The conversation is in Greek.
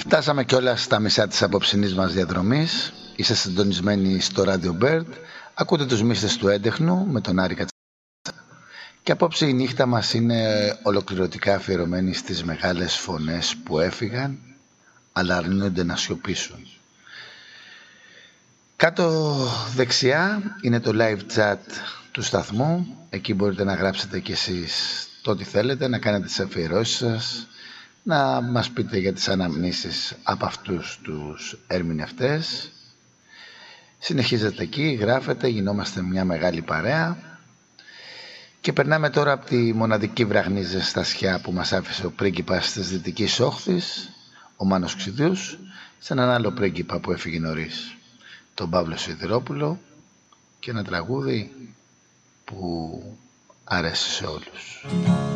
Φτάσαμε κιόλας στα μισά της απόψινής μας διαδρομής. Είστε συντονισμένοι στο Radio Bird. Ακούτε τους μύστες του έντεχνου με τον Άρη Κατσαρά. Και απόψε η νύχτα μας είναι ολοκληρωτικά αφιερωμένη στις μεγάλες φωνές που έφυγαν, αλλά αρνούνται να σιωπήσουν. Κάτω δεξιά είναι το live chat του σταθμού. Εκεί μπορείτε να γράψετε κι εσείς το ό,τι θέλετε, να κάνετε τις αφιερώσεις σας, να μας πείτε για τις αναμνήσεις από αυτούς τους ερμηνευτές. Συνεχίζετε εκεί, γράφετε, γινόμαστε μια μεγάλη παρέα. Και περνάμε τώρα από τη μοναδική βραγνή ζεστασιά που μας άφησε ο πρίγκιπας της Δυτικής Όχθης, ο Μάνος Ξηδιούς, σε έναν άλλο πρίγκιπα που έφυγε νωρίς, τον Παύλο Σιδηρόπουλο, και ένα τραγούδι που αρέσει σε όλους.